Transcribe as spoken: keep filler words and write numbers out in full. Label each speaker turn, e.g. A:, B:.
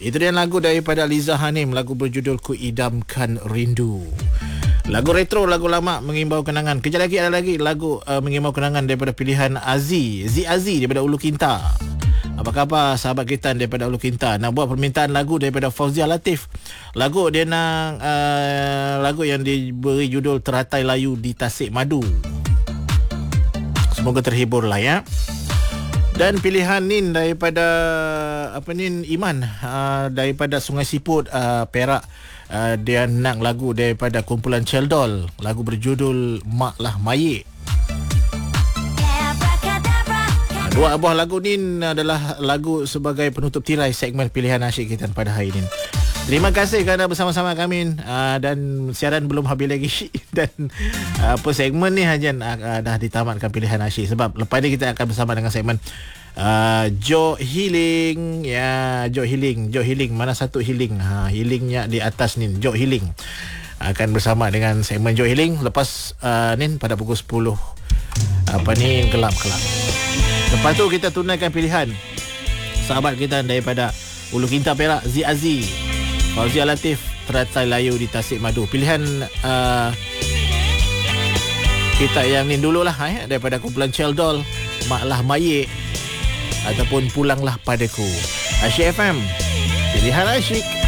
A: Itu dia lagu daripada Liza Hanim, lagu berjudul Ku Idamkan Rindu. Lagu retro, lagu lama mengimbau kenangan. Kejap lagi ada lagi lagu uh, mengimbau kenangan daripada pilihan Azi, Z Azi daripada Ulu Kinta. Apa khabar sahabat kita daripada Ulu Kinta? Nak buat permintaan lagu daripada Fauzia Latif. Lagu dia nak uh, lagu yang diberi judul Teratai Layu di Tasik Madu. Semoga terhibur lah ya. Dan pilihan Nin daripada apa Nin Iman uh, daripada Sungai Siput uh, Perak. Uh, dia nak lagu daripada kumpulan Celdol, lagu berjudul Mak Lah Mayik. uh, Dua buah lagu ni adalah lagu sebagai penutup tirai segmen pilihan asyik kita pada hari ini. Terima kasih kerana bersama-sama kami, uh, dan siaran belum habis lagi. Dan uh, apa segmen ni hanya uh, dah ditamatkan pilihan asyik, sebab lepas ni kita akan bersama dengan segmen Uh, Joe Healing. Ya, Joe Healing. Joe Healing. Mana satu healing? Ha, healingnya di atas ni. Joe Healing akan bersama dengan segmen Joe Healing lepas uh, ni pada pukul sepuluh. Apa ni, gelap-gelap. Lepas tu kita tunaikan pilihan sahabat kita daripada Ulu Kinta Perak, Z Azi, Fauzia Latif, Teratai Layu di Tasik Madu. Pilihan uh, kita yang ni dululah eh, daripada kumpulan Celdol, Mak Lah Mayik ataupun Pulanglah Padaku. Asyik F M, pilihan asyik.